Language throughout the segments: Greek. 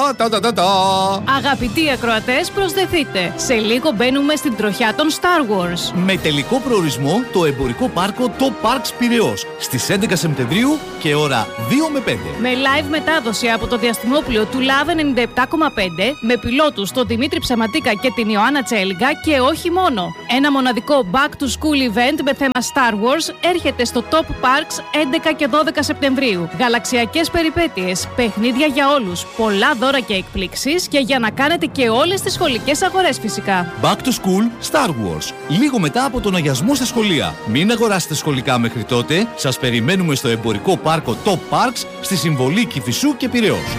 Αγαπητοί ακροατές, προσδεθείτε. Σε λίγο μπαίνουμε στην τροχιά των Star Wars. Με τελικό προορισμό το εμπορικό πάρκο Top Parks Πειραιώς στις 11 Σεπτεμβρίου και ώρα 2 με 5. Με live μετάδοση από το διαστημόπλαιο του Love 97,5 με πιλότους τον Δημήτρη Ψαματίκα και την Ιωάννα Τσέλιγκα και όχι μόνο. Ένα μοναδικό Back to School event με θέμα Star Wars έρχεται στο Top Parks 11 και 12 Σεπτεμβρίου. Γαλαξιακές περιπέτειες, παιχνίδια για όλους, πολλά δώρα και εκπλήξεις και για να κάνετε και όλες τις σχολικές αγορές φυσικά. Back to School Star Wars. Λίγο μετά από τον αγιασμό στα σχολεία. Μην αγοράσετε σχολικά μέχρι τότε. Σας περιμένουμε στο εμπορικό πάρκο Top Parks στη Συμβολή Κηφισού και Πειραιώς.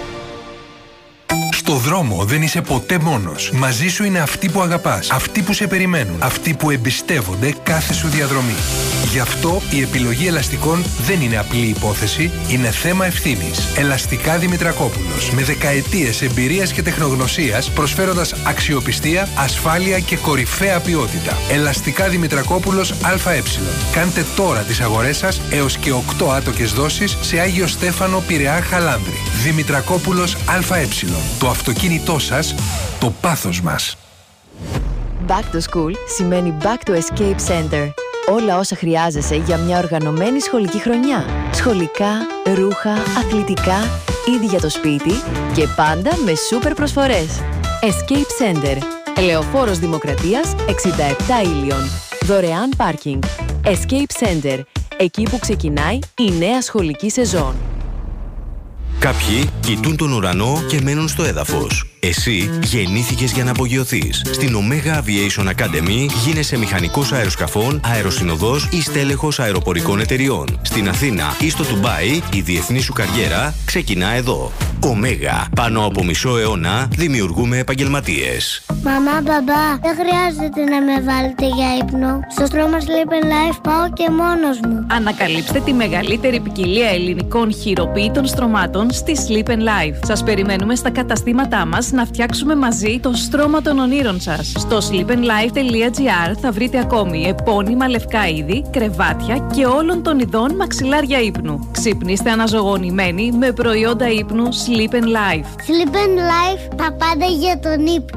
Στο δρόμο δεν είσαι ποτέ μόνος. Μαζί σου είναι αυτοί που αγαπάς, αυτοί που σε περιμένουν, αυτοί που εμπιστεύονται κάθε σου διαδρομή. Γι' αυτό η επιλογή ελαστικών δεν είναι απλή υπόθεση, είναι θέμα ευθύνης. Ελαστικά Δημητρακόπουλος, με δεκαετίες εμπειρίας και τεχνογνωσίας, προσφέροντας αξιοπιστία, ασφάλεια και κορυφαία ποιότητα. Ελαστικά Δημητρακόπουλος ΑΕ. Κάντε τώρα τις αγορές σας έως και 8 άτοκες δόσεις σε Άγιο Στέφανο, Πειραιά, Χαλάνδρη. Δημητρακόπουλος ΑΕ. Το αυτοκίνητό σας, το πάθος μας. Back to school σημαίνει Back to Escape Center. Όλα όσα χρειάζεσαι για μια οργανωμένη σχολική χρονιά. Σχολικά, ρούχα, αθλητικά, είδη για το σπίτι και πάντα με σούπερ προσφορές. Escape Center. Ελεοφόρος Δημοκρατίας 67 Ήλιον. Δωρεάν πάρκινγκ. Escape Center. Εκεί που ξεκινάει η νέα σχολική σεζόν. Κάποιοι κοιτούν τον ουρανό και μένουν στο έδαφος. Εσύ γεννήθηκες για να απογειωθείς. Στην Omega Aviation Academy γίνεσαι μηχανικός αεροσκαφών, αεροσυνοδός ή στέλεχος αεροπορικών εταιριών. Στην Αθήνα ή στο Ντουμπάι η διεθνή σου καριέρα ξεκινά εδώ. Omega. Πάνω από μισό αιώνα δημιουργούμε επαγγελματίες. Μαμά, μπαμπά, δεν χρειάζεται να με βάλετε για ύπνο. Στο στρώμα Sleep and Life πάω και μόνος μου. Ανακαλύψτε τη μεγαλύτερη ποικιλία ελληνικών χειροποίητων στρωμάτων στη Sleep and Life. Σας περιμένουμε στα καταστήματά μας να φτιάξουμε μαζί το στρώμα των ονείρων σας. Στο sleepandlife.gr θα βρείτε ακόμη επώνυμα λευκά είδη, κρεβάτια και όλων των ειδών μαξιλάρια ύπνου. Ξυπνήστε αναζωογονημένοι με προϊόντα ύπνου Sleep and Life. Sleep and Life, τα πάντα για τον ύπνο.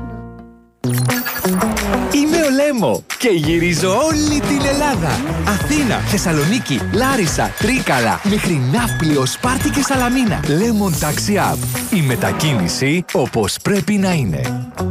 Είμαι ο Λέμο και γυρίζω όλη την Ελλάδα. Αθήνα, Θεσσαλονίκη, Λάρισα, Τρίκαλα, μέχρι Ναύπλιο, Σπάρτη και Σαλαμίνα. Lemon Taxi App. Η μετακίνηση όπως πρέπει να είναι.